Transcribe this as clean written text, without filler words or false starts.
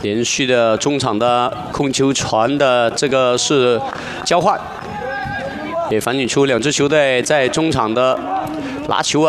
连续的中场的控球传的这个是交换，也反映出两支球队在中场的拿球啊。